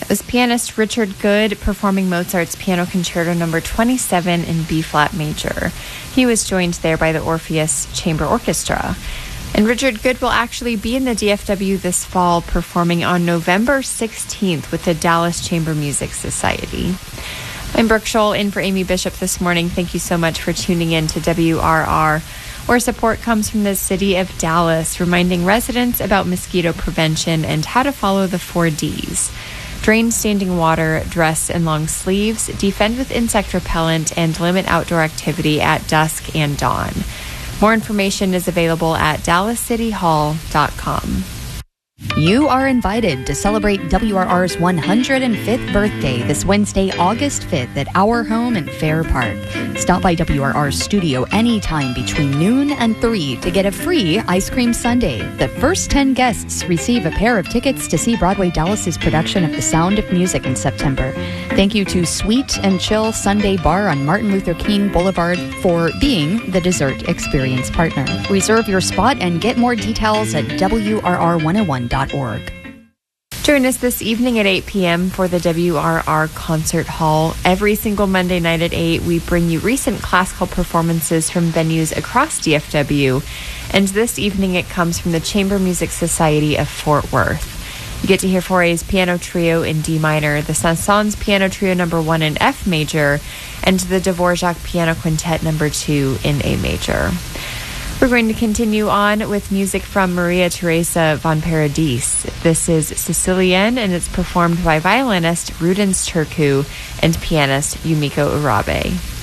was pianist Richard Good performing Mozart's Piano Concerto No. 27 in B-flat major. He was joined there by the Orpheus Chamber Orchestra. And Richard Good will actually be in the DFW this fall, performing on November 16th with the Dallas Chamber Music Society. I'm Brooke Scholl in for Amy Bishop this morning. Thank you so much for tuning in to WRR, where support comes from the city of Dallas, reminding residents about mosquito prevention and how to follow the 4 Ds. Drain standing water, dress in long sleeves, defend with insect repellent, and limit outdoor activity at dusk and dawn. More information is available at dallascityhall.com. You are invited to celebrate WRR's 105th birthday this Wednesday, August 5th at Our Home in Fair Park. Stop by WRR's studio anytime between noon and 3 to get a free ice cream sundae. The first 10 guests receive a pair of tickets to see Broadway Dallas's production of The Sound of Music in September. Thank you to Sweet and Chill Sunday Bar on Martin Luther King Boulevard for being the dessert experience partner. Reserve your spot and get more details at WRR101.org. Join us this evening at 8 p.m. for the WRR Concert Hall. Every single Monday night at 8, we bring you recent classical performances from venues across DFW. And this evening, it comes from the Chamber Music Society of Fort Worth. You get to hear Fauré's Piano Trio in D minor, the Saint-Saëns Piano Trio No. 1 in F major, and the Dvorak Piano Quintet No. 2 in A major. We're going to continue on with music from Maria Teresa von Paradis. This is Sicilienne, and it's performed by violinist Rudens Turku and pianist Yumiko Urabe.